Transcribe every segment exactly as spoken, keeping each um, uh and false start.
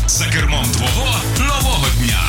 За кермом твого нового дня.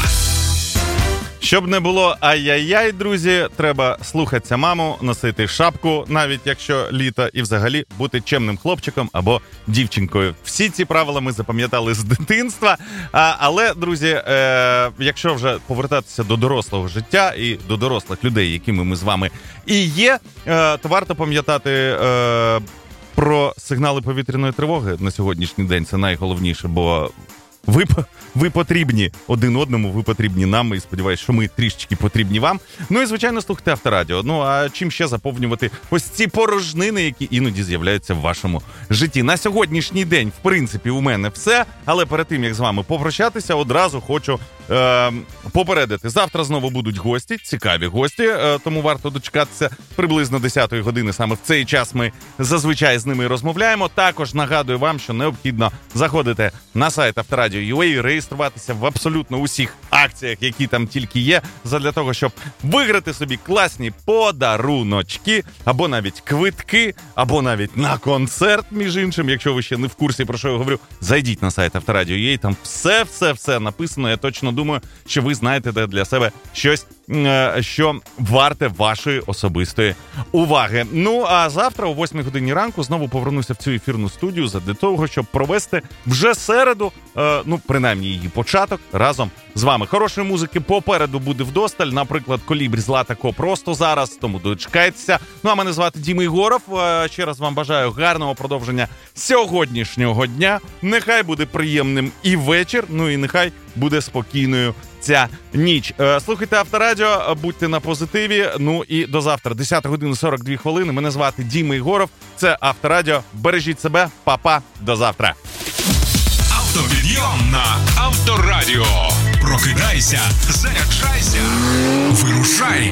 Щоб не було ай-яй-яй, друзі, треба слухатися маму, носити шапку, навіть якщо літо, і взагалі бути чемним хлопчиком або дівчинкою. Всі ці правила ми запам'ятали з дитинства. А, але, друзі, е, якщо вже повертатися до дорослого життя і до дорослих людей, якими ми з вами і є, е, то варто пам'ятати е, про сигнали повітряної тривоги на сьогоднішній день. Це найголовніше, бо Ви, ви потрібні один одному, ви потрібні нам, і сподіваюся, що ми трішечки потрібні вам. Ну і, звичайно, слухайте Авторадіо. Ну, а чим ще заповнювати ось ці порожнини, які іноді з'являються в вашому житті. На сьогоднішній день, в принципі, у мене все, але перед тим, як з вами попрощатися, одразу хочу е, попередити. Завтра знову будуть гості, цікаві гості, е, тому варто дочекатися приблизно десятої години. Саме в цей час ми зазвичай з ними розмовляємо. Також нагадую вам, що необхідно заходити на сайт Авторадіо точка ю а, реєструватися в абсолютно усіх акціях, які там тільки є, задля того, щоб виграти собі класні подаруночки, або навіть квитки, або навіть на концерт, між іншим. Якщо ви ще не в курсі, про що я говорю, зайдіть на сайт Авторадіо точка ю а, там все-все-все написано. Я точно думаю, що ви знаєте для себе щось, що варте вашої особистої уваги. Ну, а завтра о восьмій годині ранку знову повернуся в цю ефірну студію задля того, щоб провести вже середу, е, ну, принаймні її початок, разом з вами. Хорошої музики попереду буде вдосталь, наприклад, Колібрі з Латако просто зараз, тому дочекайтеся. Ну, а мене звати Діма Єгоров. Е, ще раз вам бажаю гарного продовження сьогоднішнього дня. Нехай буде приємним і вечір, ну і нехай буде спокійною ця ніч. Слухайте Авторадіо, будьте на позитиві. Ну і до завтра. десята година сорок дві хвилини. Мене звати Діма Єгоров. Це Авторадіо. Бережіть себе. Па-па. До завтра. Автопідйом на Авторадіо. Прокидайся, заряджайся, вирушай.